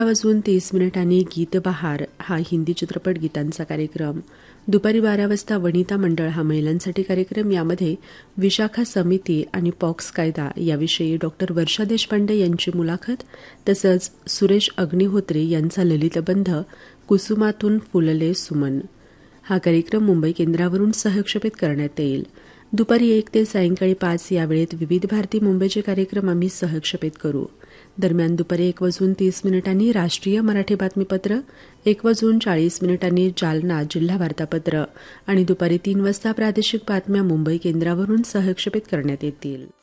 वाजून 30 गीतबहार हा हिंदी चित्रपट गीतांचा कार्यक्रम, दुपारी 12 वाजता वनिता मंडळ हा महिलांसाठी कार्यक्रम. यामध्ये विशाखा समिती आणि पॉक्स कायदा याविषयी डॉक्टर वर्षा देशपांडे यांची मुलाखत, तसंच सुरेश अग्निहोत्री यांचा ललितबंध कुसुमातून फुलले सुमन हा कार्यक्रम मुंबई केंद्रावरून सहक्षेपित करण्यात येईल. दुपारी 1 ते सायंकाळी 5 या वेळेत विविध भारती मुंबईचे कार्यक्रम आम्ही सहक्षेपित करू. दरम्यान दुपारी 1 वाजून 30 राष्ट्रीय मराठी बातमीपत्र, 1 वाजून 40 जालना जिल्हा वार्तापत्र आणि दुपारी 3 वाजता प्रादेशिक बातम्या मुंबई केंद्रावरून सहक्षेपित करण्यात येतील.